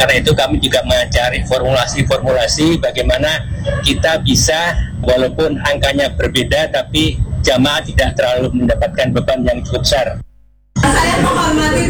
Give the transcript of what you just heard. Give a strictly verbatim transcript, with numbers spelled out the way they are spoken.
Karena itu kami juga mencari formulasi-formulasi bagaimana kita bisa, walaupun angkanya berbeda, tapi jamaah tidak terlalu mendapatkan beban yang cukup besar. Saya menghormati